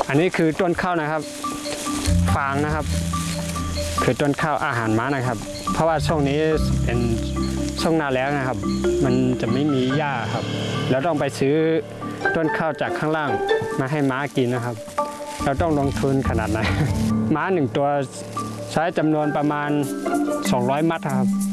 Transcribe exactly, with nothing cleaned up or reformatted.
อันนี้คือต้นข้าวนะครับฟางนะครับคือต้นข้าวอาหารม้านะครับ เพราะว่าช่วงนี้เป็นช่วงหน้าแล้งนะครับ มันจะไม่มีหญ้าครับเราต้องไปซื้อต้นข้าวจากข้างล่างมาให้ม้ากินนะครับ เราต้องลงทุนขนาดไหนม้าหนึ่งตัวใช้จำนวนประมาณสองร้อยมัดครับ